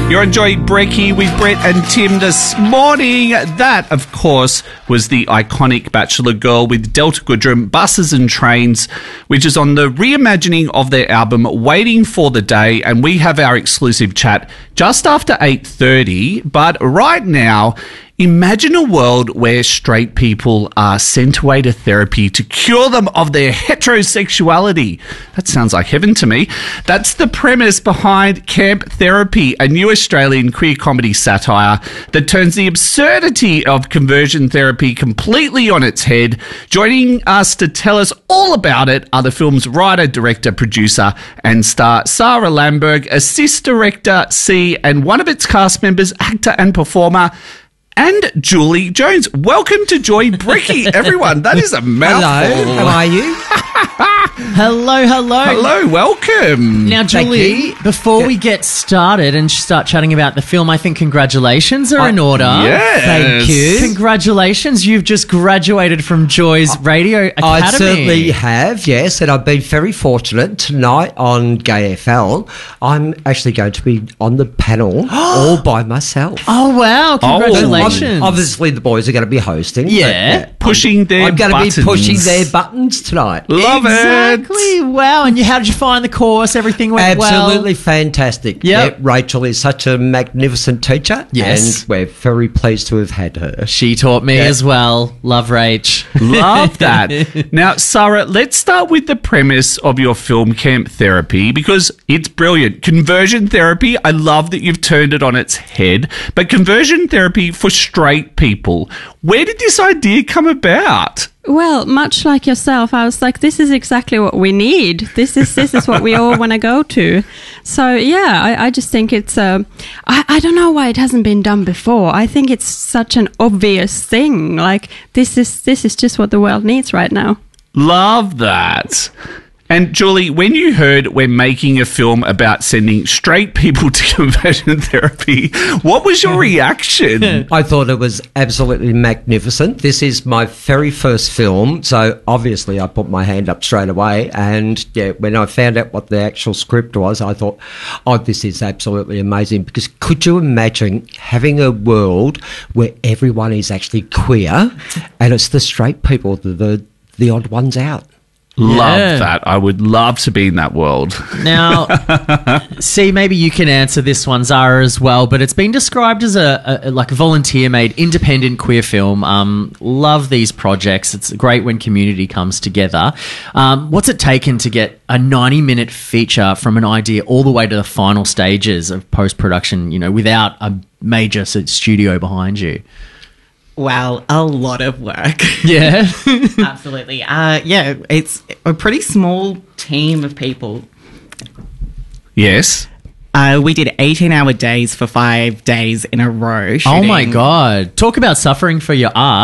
You're enjoying Brekkie with Brett and Tim this morning. That, of course, was the iconic Bachelor Girl with Delta Goodrem, Buses and Trains, which is on the reimagining of their album Waiting for the Day, and we have our exclusive chat just after 8:30. But right now, imagine a world where straight people are sent away to therapy to cure them of their heterosexuality. That sounds like heaven to me. That's the premise behind Camp Therapy, a new Australian queer comedy satire that turns the absurdity of conversion therapy completely on its head. Joining us to tell us all about it are the film's writer, director, producer and star Sarah Lamberg, assist director C, and one of its cast members, actor and performer, and Julie Jones. Welcome to Joy Brekkie, everyone. That is a mouthful. Hello, how are you? Hello. Hello, welcome. Now, Julie, before we get started and start chatting about the film, I think congratulations are in order. Yes. Thank you. Congratulations. You've just graduated from Joy's Radio Academy. I certainly have, yes, and I've been very fortunate. Tonight on Gay FL, I'm actually going to be on the panel all by myself. Oh, wow. Congratulations. Obviously, the boys are going to be hosting. Yeah. Pushing their I'm going buttons. to be pushing their buttons tonight. Love it. Exactly. Wow. And how did you find the course? Everything went well? Absolutely fantastic. Yep. Yeah, Rachel is such a magnificent teacher. Yes. And we're very pleased to have had her. She taught me as well. Love Rach. Love that. Now, Sarah, let's start with the premise of your film Camp Therapy, because it's brilliant. Conversion therapy, I love that you've turned it on its head, but conversion therapy for straight people. Where did this idea come about? Well, much like yourself, I was like, this is exactly what we need. This is what we all want to go to. So, yeah, I just think it's, I don't know why it hasn't been done before. I think it's such an obvious thing. Like, this is just what the world needs right now. Love that. And Julie, when you heard we're making a film about sending straight people to conversion therapy, what was your reaction? I thought it was absolutely magnificent. This is my very first film, so obviously I put my hand up straight away. And yeah, when I found out what the actual script was, I thought, oh, this is absolutely amazing. Because could you imagine having a world where everyone is actually queer and it's the straight people, the odd ones out? Love that. I would love to be in that world. Now, see, maybe you can answer this one, Zara, as well, but it's been described as a volunteer-made independent queer film. Love these projects. It's great when community comes together. What's it taken to get a 90-minute feature from an idea all the way to the final stages of post-production, without a major studio behind you? Well, a lot of work. Yeah. Absolutely. It's a pretty small team of people. Yes. We did 18-hour days for 5 days in a row shooting. Oh, my God. Talk about suffering for your art.